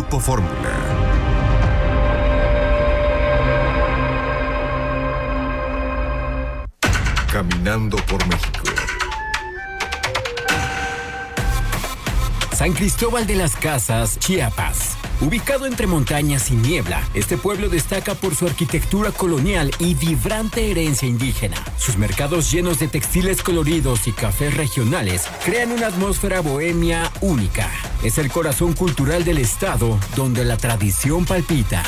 Grupo Fórmula. Caminando por México. San Cristóbal de las Casas, Chiapas. Ubicado entre montañas y niebla, este pueblo destaca por su arquitectura colonial y vibrante herencia indígena. Sus mercados llenos de textiles coloridos y cafés regionales crean una atmósfera bohemia única. Es el corazón cultural del estado, donde la tradición palpita.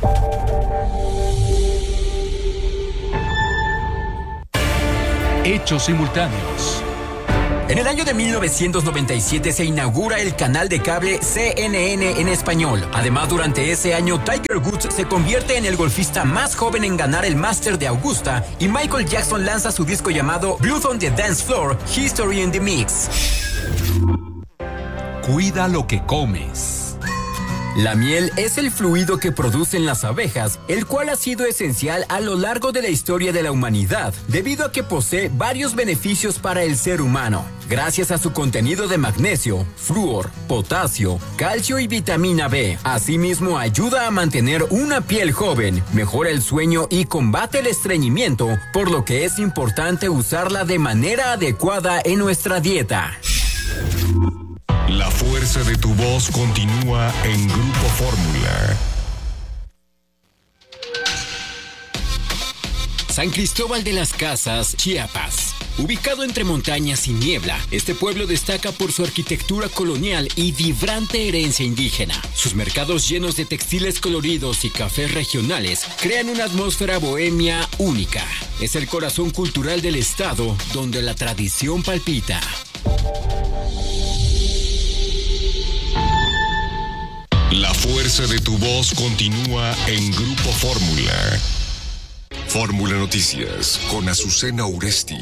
Hechos simultáneos. En el año de 1997 se inaugura el canal de cable CNN en español. Además, durante ese año, Tiger Woods se convierte en el golfista más joven en ganar el Master de Augusta y Michael Jackson lanza su disco llamado Blues on the Dance Floor, History in the Mix. Cuida lo que comes. La miel es el fluido que producen las abejas, el cual ha sido esencial a lo largo de la historia de la humanidad, debido a que posee varios beneficios para el ser humano. Gracias a su contenido de magnesio, flúor, potasio, calcio y vitamina B. Asimismo, ayuda a mantener una piel joven, mejora el sueño y combate el estreñimiento, por lo que es importante usarla de manera adecuada en nuestra dieta. La fuerza de tu voz continúa en Grupo Fórmula. San Cristóbal de las Casas, Chiapas. Ubicado entre montañas y niebla, este pueblo destaca por su arquitectura colonial y vibrante herencia indígena. Sus mercados llenos de textiles coloridos y cafés regionales crean una atmósfera bohemia única. Es el corazón cultural del estado, donde la tradición palpita. La fuerza de tu voz continúa en Grupo Fórmula. Fórmula Noticias con Azucena Uresti.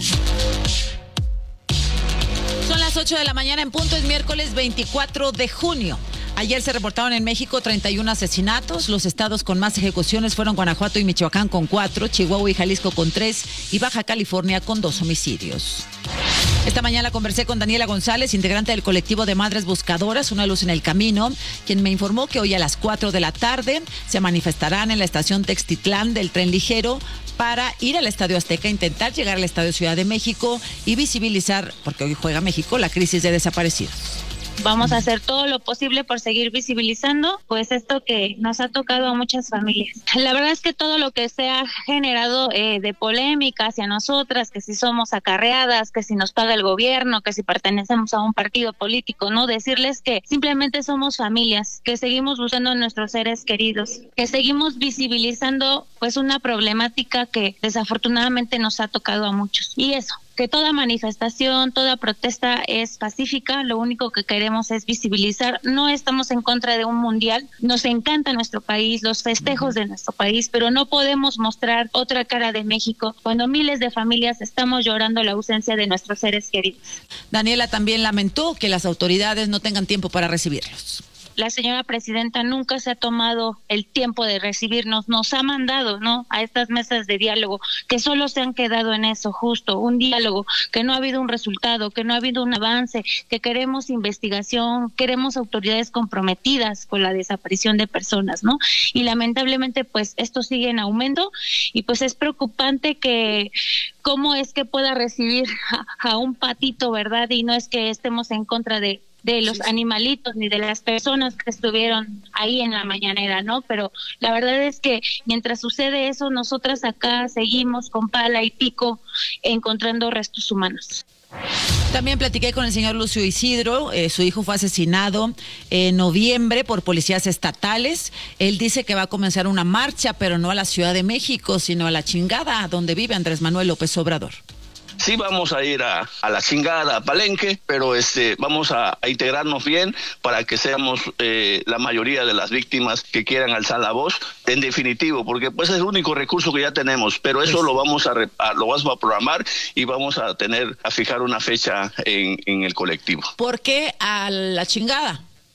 Son las 8 de la mañana en punto, es miércoles 24 de junio. Ayer se reportaron en México 31 asesinatos. Los estados con más ejecuciones fueron Guanajuato y Michoacán con 4, Chihuahua y Jalisco con 3 y Baja California con 2 homicidios. Esta mañana conversé con Daniela González, integrante del colectivo de Madres Buscadoras, Una Luz en el Camino, quien me informó que hoy a las 4 de la tarde se manifestarán en la estación Textitlán del tren ligero para ir al Estadio Azteca, intentar llegar al Estadio Ciudad de México y visibilizar, porque hoy juega México, la crisis de desaparecidos. Vamos a hacer todo lo posible por seguir visibilizando, pues esto que nos ha tocado a muchas familias. La verdad es que todo lo que se ha generado de polémica hacia nosotras, que si somos acarreadas, que si nos paga el gobierno, que si pertenecemos a un partido político, ¿no? Decirles que simplemente somos familias, que seguimos buscando a nuestros seres queridos, que seguimos visibilizando pues una problemática que desafortunadamente nos ha tocado a muchos. Y eso, que toda manifestación, toda protesta es pacífica, lo único que queremos es visibilizar, no estamos en contra de un mundial, nos encanta nuestro país, los festejos de nuestro país, pero no podemos mostrar otra cara de México cuando miles de familias estamos llorando la ausencia de nuestros seres queridos. Daniela también lamentó que las autoridades no tengan tiempo para recibirlos. La señora presidenta nunca se ha tomado el tiempo de recibirnos, nos ha mandado, ¿no?, a estas mesas de diálogo que solo se han quedado en eso, justo, un diálogo, que no ha habido un resultado, que no ha habido un avance, que queremos investigación, queremos autoridades comprometidas con la desaparición de personas, ¿no? Y lamentablemente pues esto sigue en aumento y pues es preocupante que cómo es que pueda recibir a un patito, ¿verdad? Y no es que estemos en contra de los animalitos ni de las personas que estuvieron ahí en la mañanera, ¿no? Pero la verdad es que mientras sucede eso, nosotras acá seguimos con pala y pico encontrando restos humanos. También platiqué con el señor Lucio Isidro, su hijo fue asesinado en noviembre por policías estatales. Él dice que va a comenzar una marcha, pero no a la Ciudad de México, sino a la chingada, donde vive Andrés Manuel López Obrador. Sí vamos a ir a la chingada, a Palenque, pero vamos a integrarnos bien para que seamos la mayoría de las víctimas que quieran alzar la voz, en definitivo, porque pues es el único recurso que ya tenemos, pero eso lo vamos a programar y vamos a fijar una fecha en el colectivo. ¿Por qué a la chingada?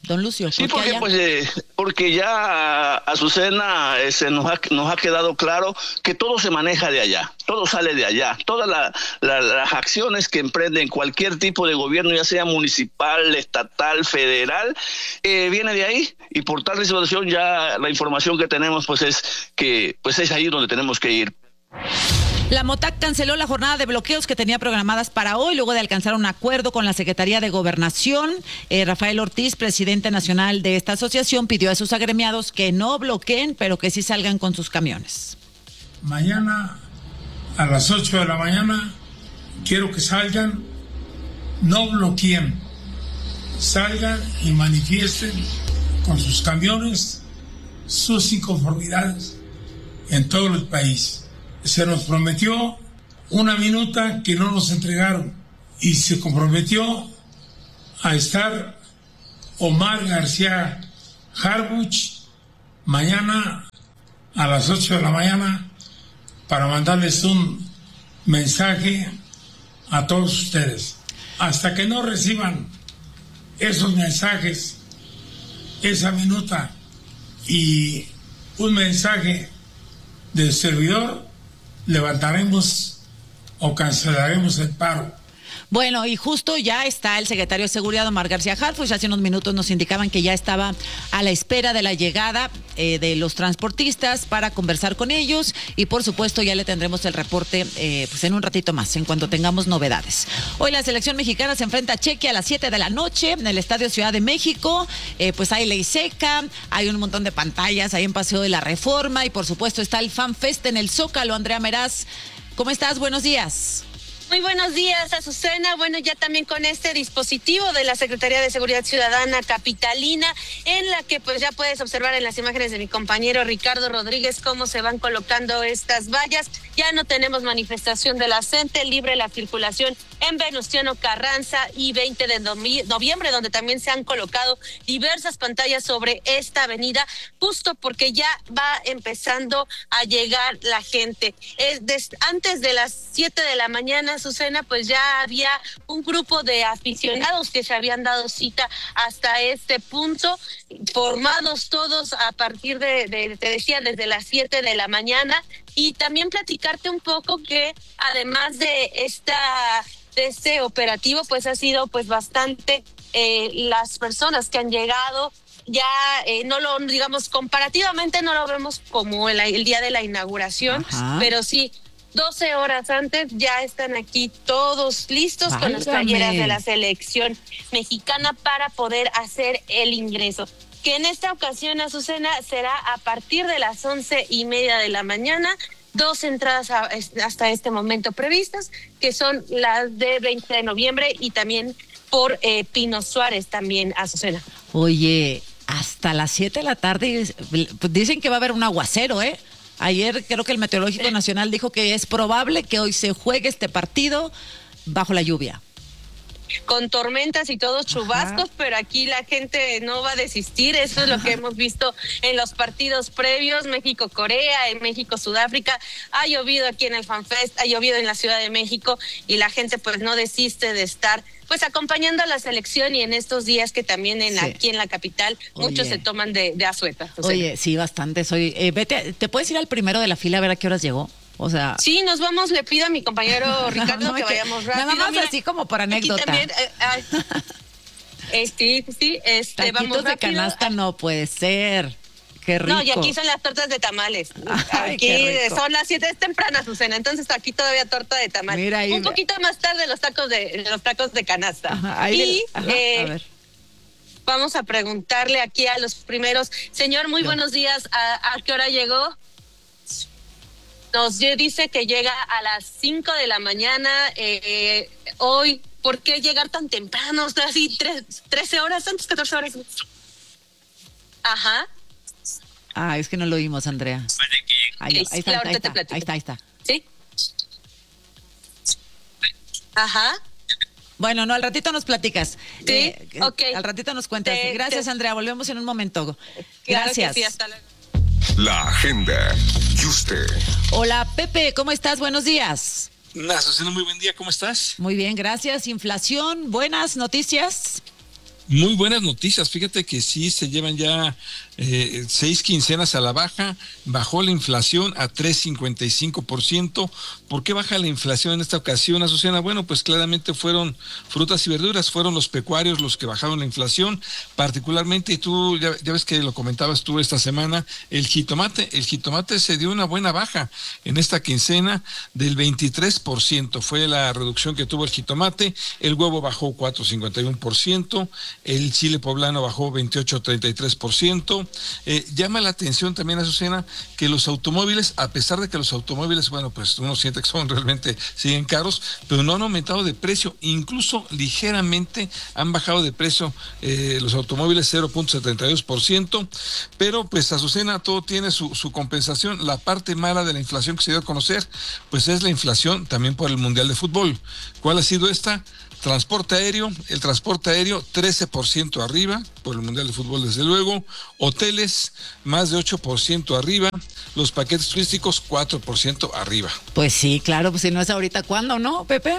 don Lucio? Sí, porque ya, Azucena, nos ha quedado claro que todo se maneja de allá, todo sale de allá, todas las acciones que emprenden cualquier tipo de gobierno, ya sea municipal, estatal, federal, viene de ahí, y por tal situación ya la información que tenemos pues es que pues es ahí donde tenemos que ir. La MOTAC canceló la jornada de bloqueos que tenía programadas para hoy, luego de alcanzar un acuerdo con la Secretaría de Gobernación. Rafael Ortiz, presidente nacional de esta asociación, pidió a sus agremiados que no bloqueen, pero que sí salgan con sus camiones. Mañana a las 8 de la mañana quiero que salgan, no bloqueen, salgan y manifiesten con sus camiones sus inconformidades en todo el país. Se nos prometió una minuta que no nos entregaron y se comprometió a estar Omar García Harfuch mañana a las 8 de la mañana para mandarles un mensaje a todos ustedes. Hasta que no reciban esos mensajes, esa minuta y un mensaje del servidor, levantaremos o cancelaremos el paro. Bueno, y justo ya está el secretario de Seguridad, Omar García Harfuch. Hace unos minutos nos indicaban que ya estaba a la espera de la llegada de los transportistas para conversar con ellos, y por supuesto ya le tendremos el reporte pues en un ratito más, en cuanto tengamos novedades. Hoy la selección mexicana se enfrenta a Chequia a las 7 de la noche en el Estadio Ciudad de México. Pues hay ley seca, hay un montón de pantallas ahí en Paseo de la Reforma, y por supuesto está el Fan Fest en el Zócalo. Andrea Meraz, ¿cómo estás? Buenos días. Muy buenos días, Azucena. Bueno, ya también con este dispositivo de la Secretaría de Seguridad Ciudadana Capitalina, en la que pues ya puedes observar en las imágenes de mi compañero Ricardo Rodríguez cómo se van colocando estas vallas. Ya no tenemos manifestación de la CENTE, libre la circulación en Venustiano Carranza y 20 de noviembre, donde también se han colocado diversas pantallas sobre esta avenida, justo porque ya va empezando a llegar la gente. Antes de las 7 de la mañana, Azucena, pues ya había un grupo de aficionados que se habían dado cita hasta este punto, formados todos a partir te decía, desde las 7 de la mañana. Y también platicarte un poco que además de este operativo, pues ha sido pues bastante las personas que han llegado. Ya no lo, digamos, comparativamente no lo vemos como el día de la inauguración. Ajá. Pero sí, 12 horas antes ya están aquí todos listos. Válgame. Con las playeras de la selección mexicana para poder hacer el ingreso. Que en esta ocasión, Azucena, será a partir de las 11:30 de la mañana. 2 entradas hasta este momento previstas, que son las de 20 de noviembre y también por Pino Suárez también, Azucena. Oye, hasta las 7 de la tarde dicen que va a haber un aguacero, ¿eh? Ayer creo que el Meteorológico Nacional dijo que es probable que hoy se juegue este partido bajo la lluvia. Con tormentas y todos chubascos. Ajá. Pero aquí la gente no va a desistir. Eso es lo que hemos visto en los partidos previos, México-Corea, en México-Sudáfrica. Ha llovido aquí en el FanFest, ha llovido en la Ciudad de México, y la gente pues no desiste de estar pues acompañando a la selección, y en estos días que también aquí en la capital, muchos se toman de asueta. Oye, sí, bastante. Vete, ¿te puedes ir al primero de la fila a ver a qué horas llegó? O sea, sí, nos vamos. Le pido a mi compañero Ricardo que vayamos rápido. Nada más así como por anécdota. Aquí también, sí, taquitos vamos rápido. De canasta no puede ser. Qué rico. No, y aquí son las tortas de tamales. Ay, aquí son las 7, es temprana, Azucena, entonces aquí todavía torta de tamal. Mira ahí, un poquito más tarde los tacos de canasta. Ajá, a ver. Vamos a preguntarle aquí a los primeros. Señor, muy buenos días. ¿A qué hora llegó? Nos dice que llega a las 5 de la mañana. Hoy, ¿por qué llegar tan temprano? O sea, así 13 horas antes, 14 horas. Ajá. Es que no lo oímos, Andrea. Ahí está. ¿Sí? Ajá. Bueno, no, al ratito nos platicas. Sí, okay. Al ratito nos cuentas. Gracias, Andrea. Volvemos en un momento. Gracias. Claro que sí, hasta luego. La agenda. Y usted. Hola, Pepe, ¿cómo estás? Buenos días. Azucena, muy buen día, ¿cómo estás? Muy bien, gracias. Inflación, buenas noticias. Muy buenas noticias, fíjate que sí se llevan ya 6 quincenas a la baja, bajó la inflación a 3.55%. ¿Por qué baja la inflación en esta ocasión, Azucena? Bueno, pues claramente fueron frutas y verduras, fueron los pecuarios los que bajaron la inflación, particularmente, y tú ya ves que lo comentabas tú esta semana, el jitomate se dio una buena baja en esta quincena del 23%, fue la reducción que tuvo el jitomate, el huevo bajó 4.51%, el chile poblano bajó 28.33%. Llama la atención también, Azucena, que los automóviles, a pesar de que los automóviles, bueno, pues uno siente que son realmente, siguen caros, pero no han aumentado de precio, incluso ligeramente han bajado de precio los automóviles 0.72%, pero pues, Azucena, todo tiene su compensación. La parte mala de la inflación que se dio a conocer, pues es la inflación también por el Mundial de Fútbol. ¿Cuál ha sido esta? El transporte aéreo 13% arriba, por el Mundial de Fútbol desde luego, hoteles más de 8% arriba, los paquetes turísticos 4% arriba. Pues sí, claro, pues si no es ahorita, ¿cuándo, no, Pepe?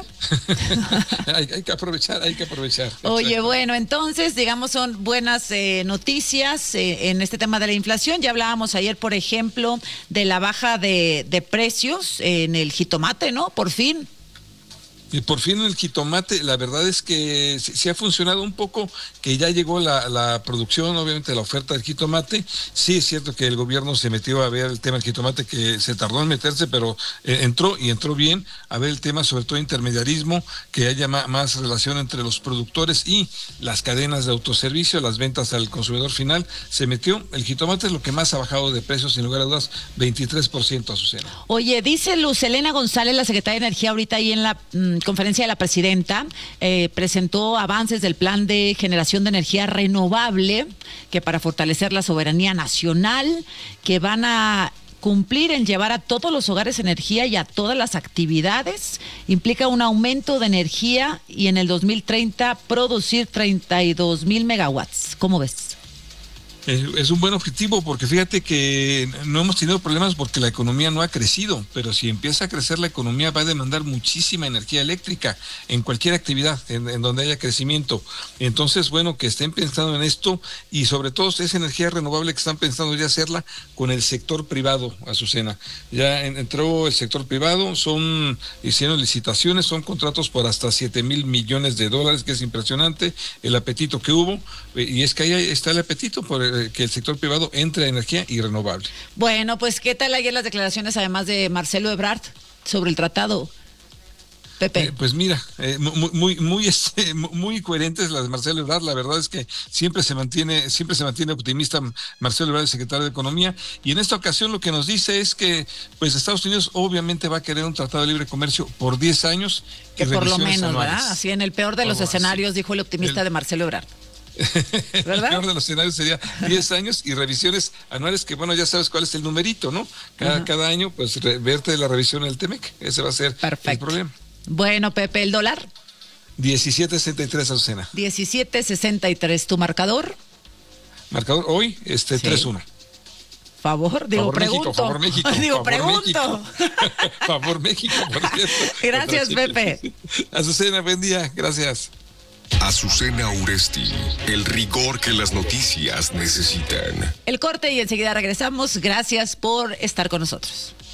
hay que aprovechar. Oye, Exacto. bueno, entonces, digamos, son buenas noticias en este tema de la inflación. Ya hablábamos ayer, por ejemplo, de la baja de precios en el jitomate, ¿no? Por fin. Y por fin el jitomate, la verdad es que sí ha funcionado un poco, que ya llegó la producción, obviamente la oferta del jitomate. Sí es cierto que el gobierno se metió a ver el tema del jitomate, que se tardó en meterse, pero entró bien a ver el tema, sobre todo intermediarismo, que haya más relación entre los productores y las cadenas de autoservicio, las ventas al consumidor final. Se metió, el jitomate es lo que más ha bajado de precios, sin lugar a dudas, 23%, Azucena. Oye, dice Luz Helena González, la secretaria de Energía, ahorita ahí en la conferencia de la presidenta, presentó avances del plan de generación de energía renovable, que para fortalecer la soberanía nacional, que van a cumplir en llevar a todos los hogares energía y a todas las actividades, implica un aumento de energía y en el 2030 producir 32,000 megawatts. ¿Cómo ves? Es un buen objetivo, porque fíjate que no hemos tenido problemas porque la economía no ha crecido, pero si empieza a crecer la economía va a demandar muchísima energía eléctrica en cualquier actividad en donde haya crecimiento. Entonces, bueno, que estén pensando en esto, y sobre todo esa energía renovable que están pensando ya hacerla con el sector privado, Azucena. Ya entró el sector privado, hicieron licitaciones, son contratos por hasta 7,000 millones de dólares, que es impresionante el apetito que hubo, y es que ahí está el apetito por que el sector privado entre a energía y renovable. Bueno, pues ¿qué tal ayer las declaraciones además de Marcelo Ebrard sobre el tratado, Pepe? Pues mira, muy coherentes las de Marcelo Ebrard. La verdad es que siempre se mantiene optimista Marcelo Ebrard, el secretario de Economía, y en esta ocasión lo que nos dice es que pues Estados Unidos obviamente va a querer un tratado de libre comercio por 10 años. Que por lo menos, anuales. ¿Verdad? Así en el peor de los escenarios, dijo el optimista de Marcelo Ebrard. ¿Verdad? El peor de los escenarios sería 10 años y revisiones anuales, que bueno, ya sabes cuál es el numerito, ¿no? Cada año, pues verte la revisión del TEMEC, ese va a ser el problema. Bueno, Pepe, ¿el dólar? 17.63, Azucena. 17.63, ¿tu marcador? Marcador hoy, 3-1. Pregunto. Favor México. Pregunto. Favor México, por cierto. Gracias, Pepe. Azucena, buen día, gracias. Azucena Uresti, el rigor que las noticias necesitan. El corte y enseguida regresamos. Gracias por estar con nosotros.